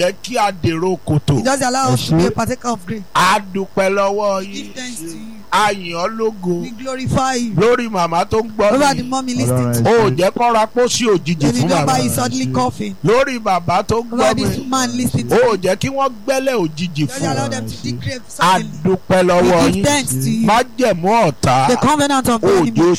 jẹ́ kí a dèrò kòtò. He doesn't allow us to be a partaker of grace. A dúpẹ́ lọ́wọ́ Give yín. thanks to you. A yìn ọ́ lógo. We glorify you. Lórí màmá tó ń gbọ́ Over the mi. mommy listening to O ò jẹ́ kó ra pósí òjijì you. fún The màmá. number is suddenly coughing. Lórí bàbá tó ń Over gbọ́ this mi. man listening to O you. ò jẹ́ kí wọ́n gbẹ́lẹ̀ òjijì Doesn't fún allow ọ. them to decree A suddenly. dúpẹ́ lọ́wọ́ We give yín. thanks to you. Májẹ̀mú ọ̀tá. The covenant of O the ò enemy. jẹ́